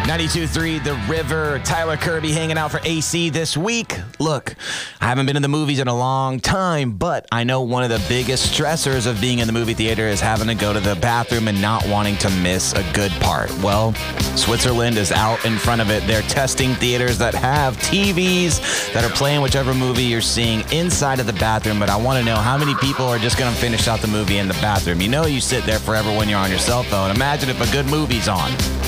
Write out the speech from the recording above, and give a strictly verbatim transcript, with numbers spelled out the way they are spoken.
ninety-two point three The River. Tyler Kirby hanging out for A C this week. Look, I haven't been in the movies in a long time, but I know one of the biggest stressors of being in the movie theater is having to go to the bathroom and not wanting to miss a good part. Well, Switzerland is out in front of it. They're testing theaters that have T Vs that are playing whichever movie you're seeing inside of the bathroom, but I want to know how many people are just going to finish out the movie in the bathroom. You know you sit there forever when you're on your cell phone. Imagine if a good movie's on.